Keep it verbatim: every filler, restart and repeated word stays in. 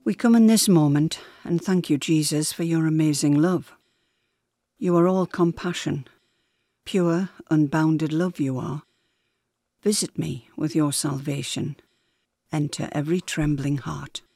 We come in this moment and thank you, Jesus, for your amazing love. You are all compassion. Pure, unbounded love you are. Visit me with your salvation. Enter every trembling heart.